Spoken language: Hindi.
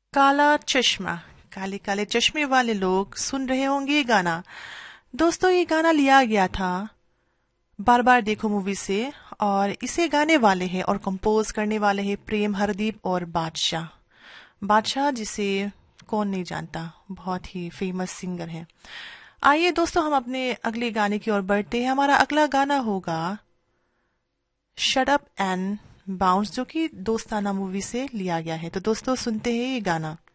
काला चश्मा। काले काले चश्मे वाले लोग सुन रहे होंगे ये गाना। दोस्तों, ये गाना लिया गया था बार बार देखो मूवी से। और इसे गाने वाले हैं और कंपोज करने वाले हैं प्रेम हरदीप और बादशाह। बादशाह जिसे कौन नहीं जानता, बहुत ही फेमस सिंगर है। आइए दोस्तों, हम अपने अगले गाने की ओर बढ़ते हैं। हमारा अगला गाना होगा शट अप एंड बाउंस, जो कि दोस्ताना मूवी से लिया गया है। तो दोस्तों, सुनते हैं ये गाना।